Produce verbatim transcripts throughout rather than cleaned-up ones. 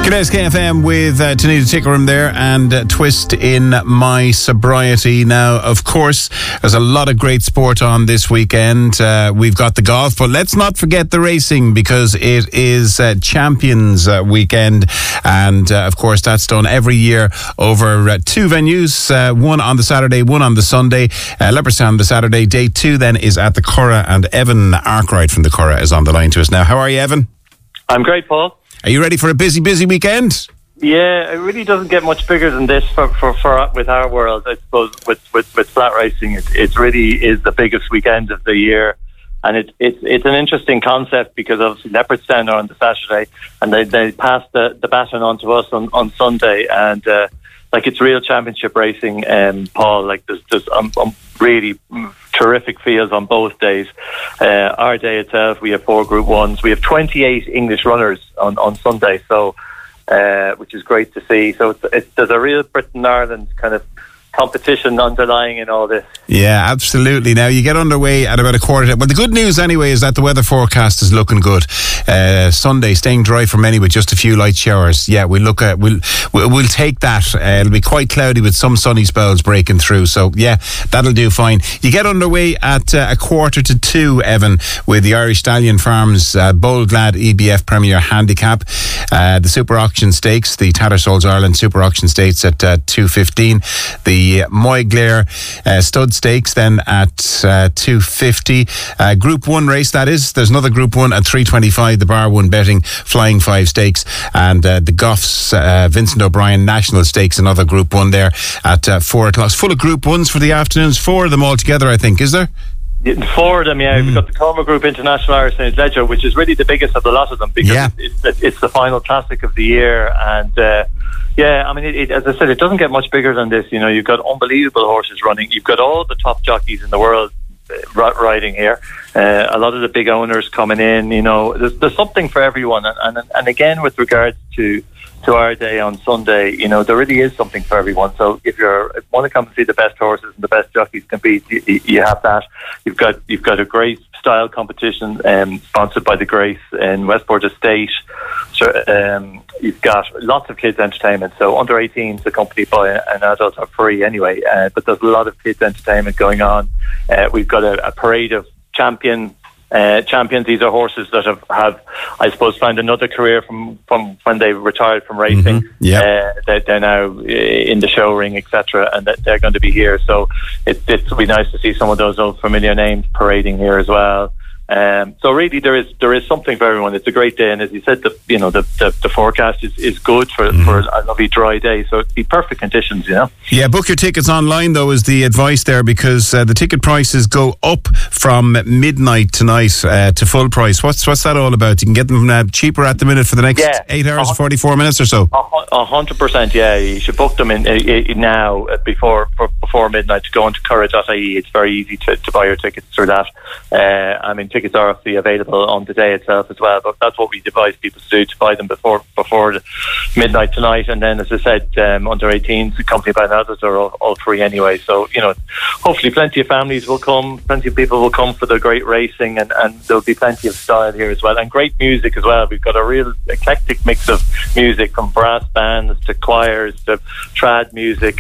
Today's K F M with uh, Tanita Tickerum there and uh, Twist in My Sobriety. Now, of course, there's a lot of great sport on this weekend. Uh, we've got the golf, but let's not forget the racing because it is uh, Champions uh, Weekend. And, uh, of course, that's done every year over uh, two venues, uh, one on the Saturday, one on the Sunday. Uh, Leopardstown the Saturday. Day two then is at the Curragh, and Evan Arkwright from the Curragh is on the line to us now. How are you, Evan? I'm great, Paul. Are you ready for a busy, busy weekend? Yeah, it really doesn't get much bigger than this for, for, for with our world, I suppose. With, with, with flat racing, it, it really is the biggest weekend of the year. And it, it, it's an interesting concept because obviously Leopardstown are on the Saturday and they, they pass the, the baton on to us on, on Sunday. And uh, like it's real championship racing, um, Paul. Like there's, there's um, um, really terrific fields on both days. Uh, our day itself, we have four Group Ones. We have twenty-eight English runners on, on Sunday, so uh, which is great to see. So it's, it's, there's a real Britain-Ireland kind of competition underlying in all this. Yeah, absolutely. Now you get underway at about a quarter to, well, the good news anyway is that the weather forecast is looking good. Uh, Sunday staying dry for many with just a few light showers. Yeah, we look at we'll we'll, we'll take that. Uh, it'll be quite cloudy with some sunny spells breaking through. So yeah, that'll do fine. You get underway at uh, a quarter to two, Evan, with the Irish Stallion Farms uh, Boldglad E B F Premier Handicap, uh, the Super Auction Stakes, the Tattersalls Ireland Super Auction Stakes at uh, two fifteen. The The Moyglaire uh, Stud Stakes then at uh, two fifty. Uh, Group one race, that is. There's another Group one at three twenty-five, the Bar one Betting Flying Five Stakes, and uh, the Goffs uh, Vincent O'Brien National Stakes, another Group one there at uh, four o'clock. It's full of Group ones for the afternoons, four of them all together, I think, is there? Four of them, yeah. Mm. We've got the Coma Group International Irish Saint Ledger, which is really the biggest of the lot of them because yeah. it's, it's the final classic of the year. And uh, yeah, I mean, it, it, as I said, it doesn't get much bigger than this. You know, you've got unbelievable horses running. You've got all the top jockeys in the world uh, riding here. Uh, a lot of the big owners coming in. You know, there's, there's something for everyone. And, and and again, with regards to to our day on Sunday, you know, there really is something for everyone. So if you're if you want to come and see the best horses and the best jockeys compete, you, you have that. You've got you've got a great style competition um, sponsored by the Grace in Westport Estate. So um, you've got lots of kids entertainment. So under eighteens accompanied by an adult are free anyway. Uh, but there's a lot of kids entertainment going on. Uh, we've got a, a parade of champion. Uh, champions. These are horses that have, have, I suppose, found another career from, from when they retired from racing. Mm-hmm. Yeah, uh, they're, they're now in the show ring, et cetera, and that they're going to be here. So it, it'll be nice to see some of those old familiar names parading here as well. Um, so really, there is there is something for everyone. It's a great day, and as you said, the you know the the, the forecast is, is good for mm. for a lovely dry day. So it'd be perfect conditions, you know. Yeah, book your tickets online though is the advice there because uh, the ticket prices go up from midnight tonight uh, to full price. What's what's that all about? You can get them uh, cheaper at the minute for the next yeah. eight hours, and forty-four minutes or so. A hundred percent, yeah. You should book them in, in now uh, before for, before midnight. To go onto curragh dot I E, it's very easy to, to buy your tickets through that. Uh, I mean. Tickets are obviously available on the day itself as well, but that's what we advise people to do, to buy them before before the midnight tonight. And then, as I said, um, under eighteens, accompanied by an adult, are all, all free anyway. So, you know, hopefully plenty of families will come, plenty of people will come for the great racing, and, and there'll be plenty of style here as well, and great music as well. We've got a real eclectic mix of music, from brass bands to choirs to trad music.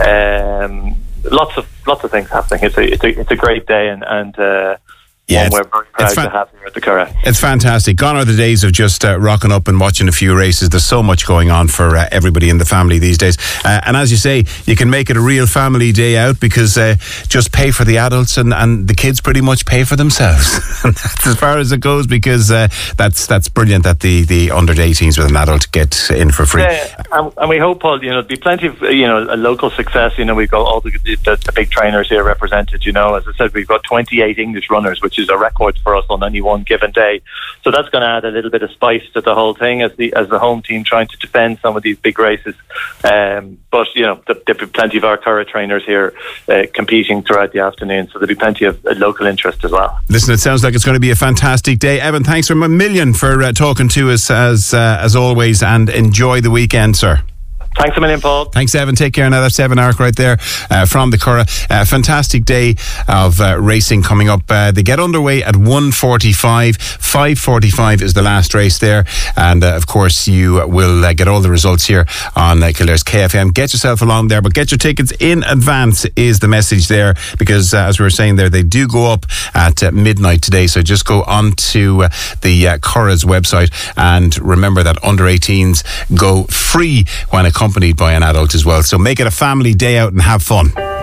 Um, lots of lots of things happening. It's a it's a, it's a great day, and and. Uh, Yeah, we're very proud fa- to have here at the Curragh. It's fantastic. Gone are the days of just uh, rocking up and watching a few races. There's so much going on for uh, everybody in the family these days. Uh, and as you say, you can make it a real family day out because uh, just pay for the adults and, and the kids pretty much pay for themselves. And that's as far as it goes because uh, that's that's brilliant that the, the under eighteens with an adult get in for free. Yeah, and, and we hope, Paul, you know, there'll be plenty of, you know, a local success. You know, we've got all the, the, the big trainers here represented. You know, as I said, we've got twenty-eight English runners, which is a record for us on any one given day. So that's going to add a little bit of spice to the whole thing as the as the home team trying to defend some of these big races. Um, but, you know, there'll be plenty of our Curragh trainers here uh, competing throughout the afternoon. So there'll be plenty of uh, local interest as well. Listen, it sounds like it's going to be a fantastic day. Evan, thanks a million for uh, talking to us as, uh, as always, and enjoy the weekend, sir. Thanks a million, Paul. Thanks, Evan. Take care now. That's Evan Ark right there uh, from the Curragh. Uh, fantastic day of uh, racing coming up. Uh, they get underway at one forty-five. five forty-five is the last race there. And, uh, of course, you will uh, get all the results here on uh, Kildare's K F M. Get yourself along there, but get your tickets in advance is the message there, because, uh, as we were saying there, they do go up at uh, midnight today. So just go on to uh, the uh, Curragh's website, and remember that under eighteens go free when accompanied by an adult as well. So make it a family day out and have fun.